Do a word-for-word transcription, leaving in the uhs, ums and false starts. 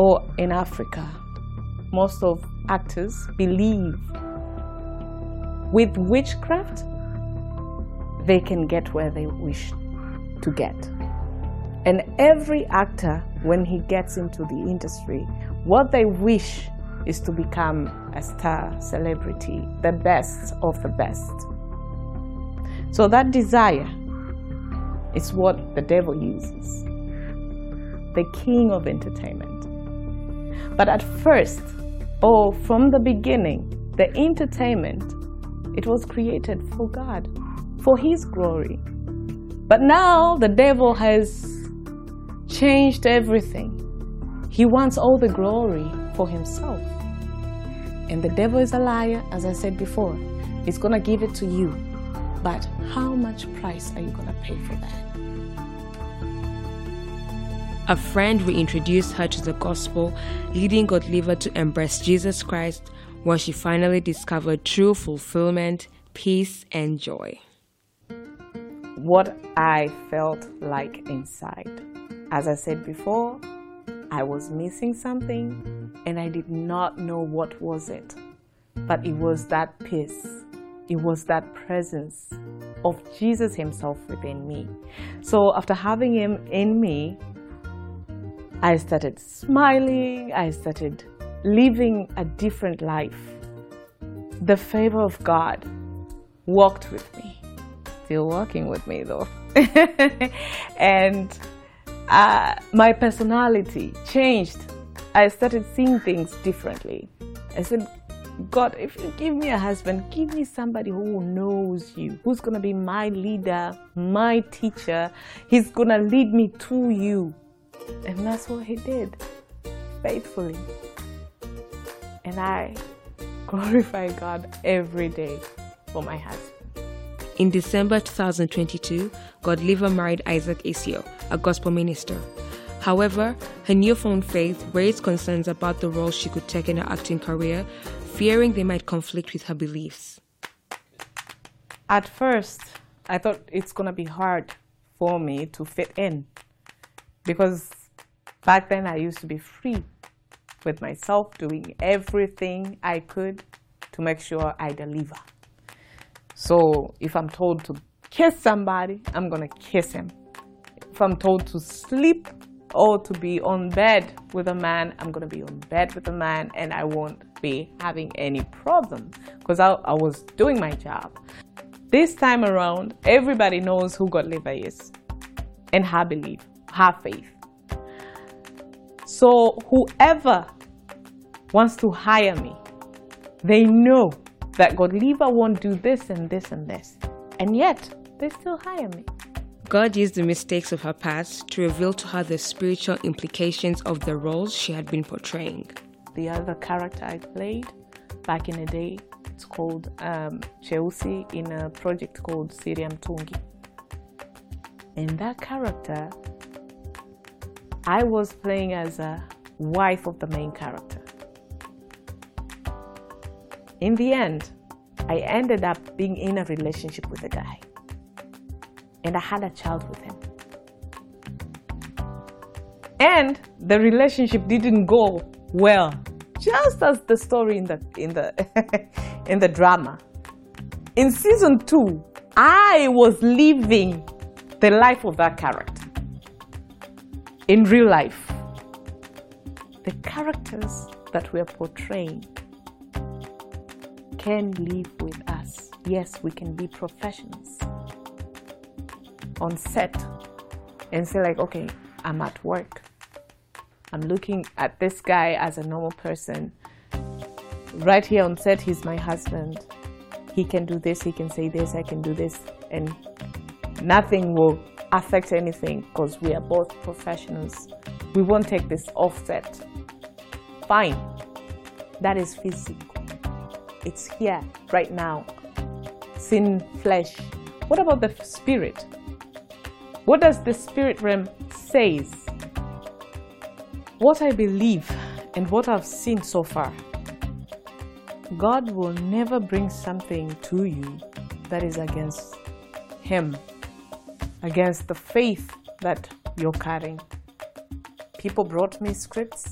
or in Africa, most of actors believe with witchcraft they can get where they wish to get. And every actor, when he gets into the industry, what they wish is to become a star, celebrity, the best of the best. So that desire is what the devil uses, the king of entertainment. But at first, or from the beginning, the entertainment, it was created for God, for His glory. But now the devil has changed everything. He wants all the glory for himself. And the devil is a liar, as I said before. He's going to give it to you. But how much price are you going to pay for that? A friend reintroduced her to the gospel, leading Godliver to embrace Jesus Christ when she finally discovered true fulfillment, peace, and joy. What I felt like inside. As I said before, I was missing something and I did not know what was it. But it was that peace. It was that presence of Jesus Himself within me. So after having Him in me, I started smiling. I started living a different life. The favor of God walked with me. Still walking with me though. And uh, my personality changed. I started seeing things differently. I said, God, if you give me a husband, give me somebody who knows you, who's going to be my leader, my teacher. He's going to lead me to you. And that's what He did, faithfully. And I glorify God every day for my husband. In December two thousand twenty-two, Godliver married Isaac Isio, a gospel minister. However, her newfound faith raised concerns about the role she could take in her acting career, fearing they might conflict with her beliefs. At first, I thought it's going to be hard for me to fit in, because back then I used to be free with myself, doing everything I could to make sure I deliver. So if I'm told to kiss somebody, I'm going to kiss him. If I'm told to sleep or to be on bed with a man, I'm going to be on bed with a man, and I won't be having any problem because I, I was doing my job. This time around, everybody knows who Godliver is and her belief, her faith. So whoever wants to hire me, they know that Godliver won't do this and this and this, and yet they still hire me. God used the mistakes of her past to reveal to her the spiritual implications of the roles she had been portraying. The other character I played back in the day, it's called um, Chelsea in a project called Syria Mtungi. In that character, I was playing as a wife of the main character. In the end, I ended up being in a relationship with a guy. And I had a child with him. And the relationship didn't go well, just as the story in the in the in the drama. In season two, I was living the life of that character. In real life, the characters that we're portraying can live with us. Yes, we can be professionals on set and say like, okay, I'm at work. I'm looking at this guy as a normal person. Right here on set, he's my husband. He can do this, he can say this, I can do this, and nothing will affect anything because we are both professionals. We won't take this offset. Fine. That is physical. It's here, right now. It's in flesh. What about the spirit? What does the spirit realm says? What I believe and what I've seen so far, God will never bring something to you that is against Him, against the faith that you're carrying. People brought me scripts